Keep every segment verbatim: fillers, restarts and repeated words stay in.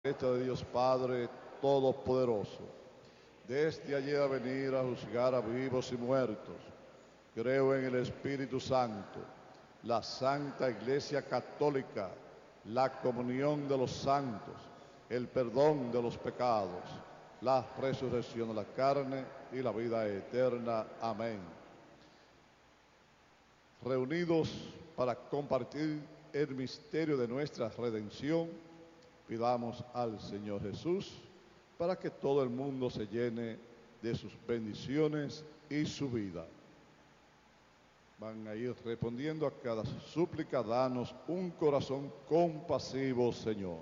de Dios Padre Todopoderoso, desde ayer a venir a juzgar a vivos y muertos. Creo en el Espíritu Santo, la Santa Iglesia Católica, la comunión de los santos, el perdón de los pecados, la resurrección de la carne y la vida eterna. Amén. Reunidos para compartir el misterio de nuestra redención, pidamos al Señor Jesús para que todo el mundo se llene de sus bendiciones y su vida. Van a ir respondiendo a cada súplica. Danos un corazón compasivo, Señor.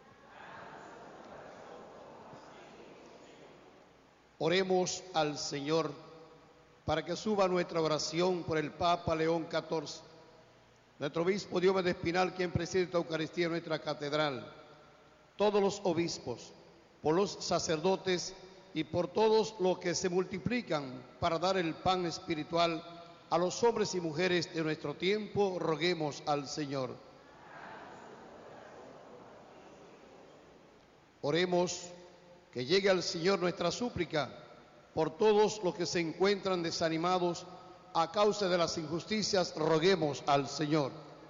Oremos al Señor para que suba nuestra oración por el Papa León catorce, nuestro obispo Diomedes Espinal, quien preside la Eucaristía en nuestra catedral, todos los obispos, por los sacerdotes y por todos los que se multiplican para dar el pan espiritual a los hombres y mujeres de nuestro tiempo. Roguemos al Señor. Oremos que llegue al Señor nuestra súplica por todos los que se encuentran desanimados a causa de las injusticias. Roguemos al Señor.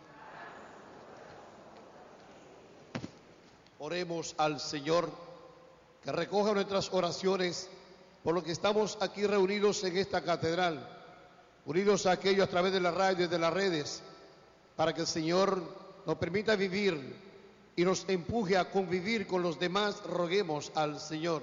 Oremos al Señor que recoja nuestras oraciones por lo que estamos aquí reunidos en esta catedral, unidos a aquellos a través de la radio y de las redes, para que el Señor nos permita vivir y nos empuje a convivir con los demás. Roguemos al Señor.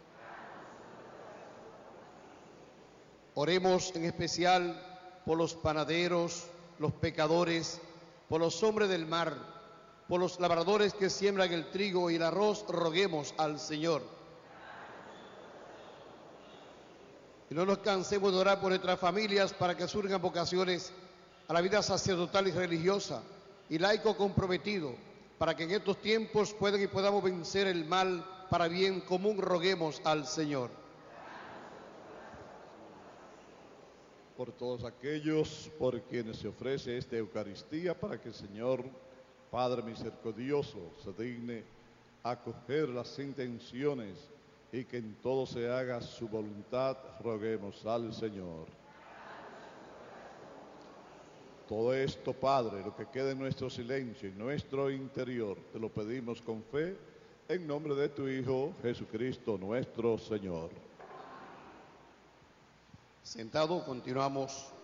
Oremos en especial por los panaderos, los pecadores, por los hombres del mar, por los labradores que siembran el trigo y el arroz. Roguemos al Señor. Y no nos cansemos de orar por nuestras familias para que surjan vocaciones a la vida sacerdotal y religiosa y laico comprometido, para que en estos tiempos puedan y podamos vencer el mal para bien común. Roguemos al Señor. Por todos aquellos por quienes se ofrece esta Eucaristía, para que el Señor Padre misericordioso se digne acoger las intenciones y que en todo se haga su voluntad. Roguemos al Señor. Todo esto, Padre, lo que queda en nuestro silencio, en nuestro interior, te lo pedimos con fe, en nombre de tu Hijo Jesucristo nuestro Señor. Sentado, continuamos